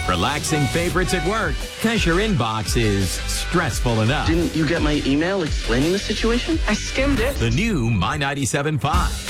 Relaxing favorites at work because your inbox is stressful enough. Didn't you get my email explaining the situation? I skimmed it. The new My 97.5.